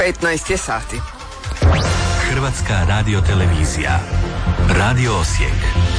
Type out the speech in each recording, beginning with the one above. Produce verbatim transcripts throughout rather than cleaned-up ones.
petnaest je sati. Hrvatska radiotelevizija. Radio Osijek.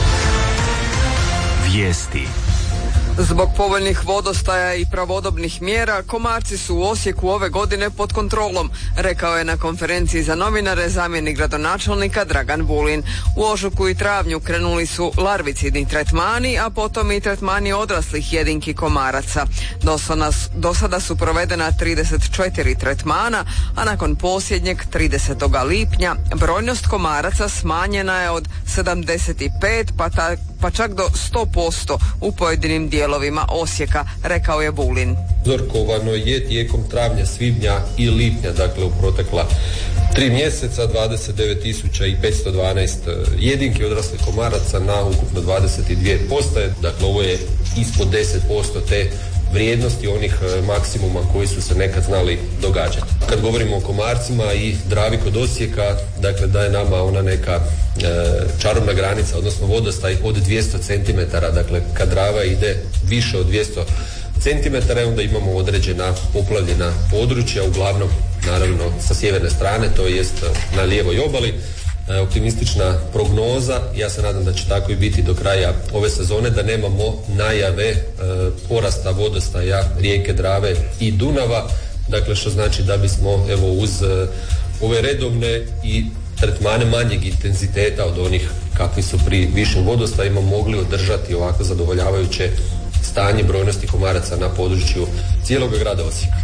Vijesti. Zbog povoljnih vodostaja i pravodobnih mjera, komarci su u Osijeku ove godine pod kontrolom, rekao je na konferenciji za novinare zamjenik gradonačelnika Dragan Vulin. U ožujku i travnju krenuli su larvicidni tretmani, a potom i tretmani odraslih jedinki komaraca. Do sada su provedena trideset četiri tretmana, a nakon posljednjeg tridesetog lipnja brojnost komaraca smanjena je od sedamdeset pet pa, ta, pa čak do sto posto u pojedinim dijelovima Osijeka, rekao je Vulin. Uzorkovano je tijekom travnja, svibnja i lipnja, dakle u protekla tri mjeseca, dvadeset devet tisuća petsto dvanaest jedinki odraslih komaraca na ukupno dvadeset dvije postaje. Dakle, ovo je ispod deset posto te vrijednosti onih maksimuma koji su se nekad znali događati. Kad govorimo o komarcima i Dravi kod Osijeka, dakle da je nama ona neka e, čarobna granica, odnosno vodostaj od dvjesto centimetara, dakle kad Drava ide više od dvjesto centimetara, onda imamo određena poplavljena područja, uglavnom naravno sa sjeverne strane, to jest na lijevoj obali. Optimistična prognoza, ja se nadam da će tako i biti do kraja ove sezone, da nemamo najave e, porasta vodostaja rijeke Drave i Dunava, dakle što znači da bismo evo uz e, ove redovne i tretmane manjeg intenziteta od onih kakvi su pri višim vodostajima mogli održati ovako zadovoljavajuće stanje brojnosti komaraca na području cijelog grada Osijeka.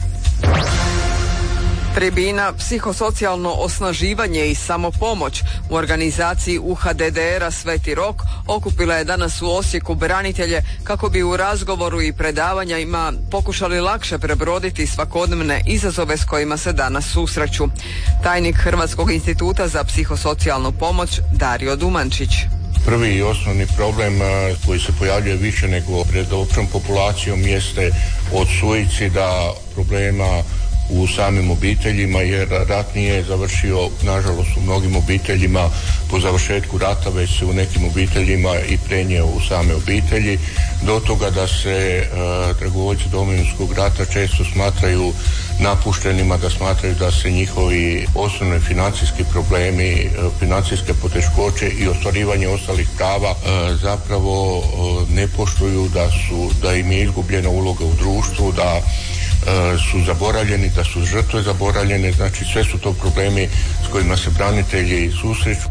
Tribina psihosocijalno osnaživanje i samopomoć u organizaciji U H D D R-a Sveti Rok okupila je danas u Osijeku branitelje kako bi u razgovoru i predavanjima pokušali lakše prebroditi svakodnevne izazove s kojima se danas susreću. Tajnik Hrvatskog instituta za psihosocijalnu pomoć Dario Dumančić. Prvi i osnovni problem koji se pojavljuje više nego pred općom populacijom jeste od suicida, problema u samim obiteljima, jer rat nije završio, nažalost, u mnogim obiteljima po završetku rata, već se u nekim obiteljima i prenio u same obitelji, do toga da se uh, dragovoljci Domovinskog rata često smatraju napuštenima, da smatraju da se njihovi osnovni financijski problemi, uh, financijske poteškoće i ostvarivanje ostalih prava uh, zapravo uh, ne poštuju, da su, da im je izgubljena uloga u društvu, da su zaboravljeni, da su žrtve zaboravljene, znači sve su to problemi s kojima se branitelji susreću.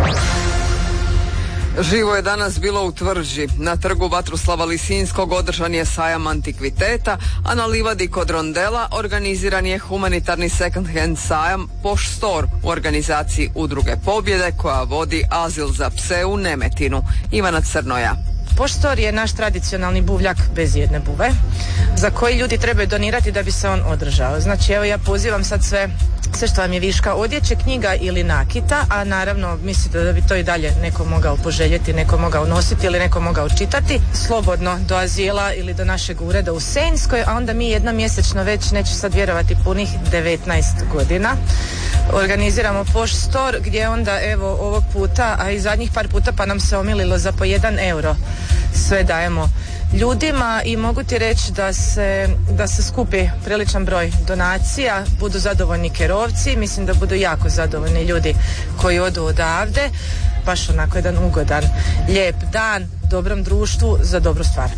Živo je danas bilo u Tvrđi. Na trgu Vatroslava Lisinskog održan je sajam antikviteta, a na livadi kod Rondela organiziran je humanitarni second hand sajam Poš Store u organizaciji Udruge Pobjede koja vodi azil za pse u Nemetinu. Ivana Crnoja. Poš Store je naš tradicionalni buvljak bez jedne buve, za koji ljudi trebaju donirati da bi se on održao. Znači, evo ja pozivam sad sve, sve što vam je viška odjeće, knjiga ili nakita, a naravno mislite da bi to i dalje neko mogao poželjeti, neko mogao nositi ili neko mogao čitati, slobodno do azila ili do našeg ureda u Senjskoj, a onda mi jednom mjesečno već, neću sad vjerovati, punih devetnaest godina organiziramo Poš Store, gdje onda evo ovog puta, a i zadnjih par puta pa nam se omililo za po jedan euro sve dajemo ljudima i mogu ti reći da se, da se skupi priličan broj donacija, budu zadovoljni kerovci, mislim da budu jako zadovoljni ljudi koji odu odavde, baš onako jedan ugodan, lijep dan dobrom društvu za dobru stvar.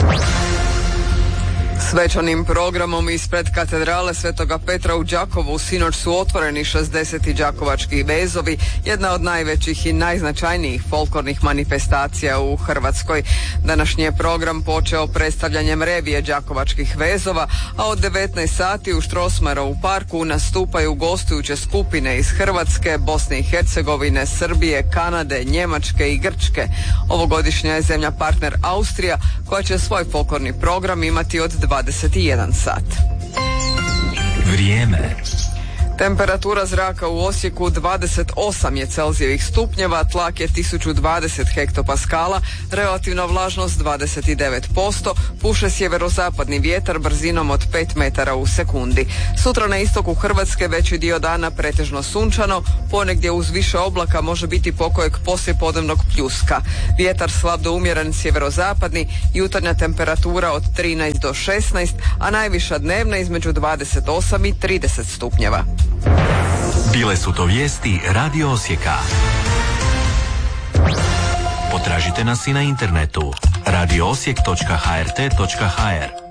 Svečanim programom ispred katedrale Svetoga Petra u Đakovu sinoć su otvoreni šezdeseti đakovački vezovi, jedna od najvećih i najznačajnijih folklornih manifestacija u Hrvatskoj. Današnji je program počeo predstavljanjem revije đakovačkih vezova, a od devetnaest sati u Strossmayerovu parku nastupaju gostujuće skupine iz Hrvatske, Bosne i Hercegovine, Srbije, Kanade, Njemačke i Grčke. Ovogodišnja je zemlja partner Austrija koja će svoj folklorni program imati od dvadeset jedan sat. Vrijeme. Temperatura zraka u Osijeku dvadeset osam je Celzijevih stupnjeva, tlak je tisuću dvadeset hektopaskala, relativna vlažnost dvadeset devet posto, puše sjeverozapadni vjetar brzinom od pet metara u sekundi. Sutra na istoku Hrvatske veći dio dana pretežno sunčano, ponegdje uz više oblaka može biti pokojeg poslijepodnevnog pljuska. Vjetar slab do umjeren sjeverozapadni, jutarnja temperatura od trinaest do šesnaest, a najviša dnevna između dvadeset osam i trideset stupnjeva. Bile su to vijesti Radio Osijeka. Potražite nas i na internetu radio osijek točka h r t točka h r.